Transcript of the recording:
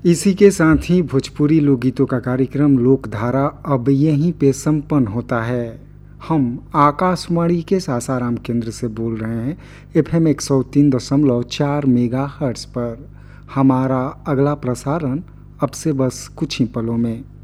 इसी के साथ ही भोजपुरी लोकगीतों का कार्यक्रम लोकधारा अब यहीं पे संपन्न होता है। हम आकाशवाणी के सासाराम केंद्र से बोल रहे हैं FM 103.4 मेगाहर्ट्ज़ पर। हमारा अगला प्रसारण अब से बस कुछ ही पलों में।